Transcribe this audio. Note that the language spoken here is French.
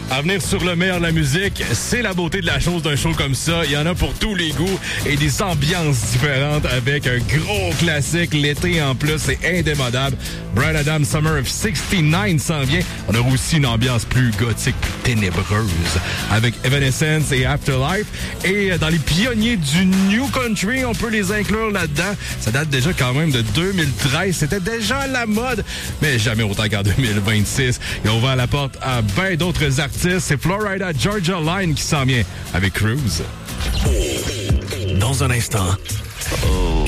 À venir sur le meilleur de la musique, c'est la beauté de la chose d'un show comme ça. Il y en a pour tous les goûts et des ambiances différentes avec un gros classique. L'été en plus, c'est indémodable. Bryan Adams Summer of 69 s'en vient. On a aussi une ambiance plus gothique, plus ténébreuse avec Evanescence et Afterlife. Et dans les pionniers du New Country, on peut les inclure là-dedans. Ça date déjà quand même de 2013. C'était déjà à la mode, mais jamais autant qu'en 2026. Et on va à la porte à bien d'autres artistes. C'est Florida Georgia Line qui s'en vient avec Cruise. Dans un instant,